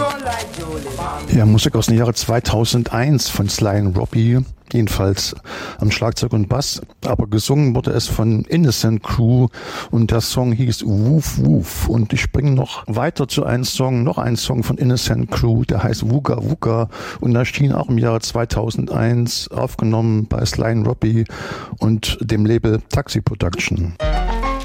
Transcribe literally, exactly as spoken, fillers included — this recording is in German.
Ja, Musik aus dem Jahre zweitausendeins von Sly and Robbie, jedenfalls am Schlagzeug und Bass, aber gesungen wurde es von Innocent Crew und der Song hieß Woof Woof. Und ich bringe noch weiter zu einem Song, noch einen Song von Innocent Crew, der heißt Wooga Wooga und erschien auch im Jahre zweitausendeins, aufgenommen bei Sly and Robbie und dem Label Taxi Production.